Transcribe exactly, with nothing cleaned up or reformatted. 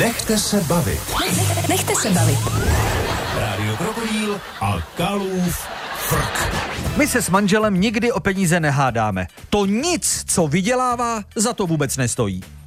Nechte se bavit. Nechte se bavit. Rádio Krokodýl a Kalův frk. My se s manželem nikdy o peníze nehádáme. To nic, co vydělává, za to vůbec nestojí.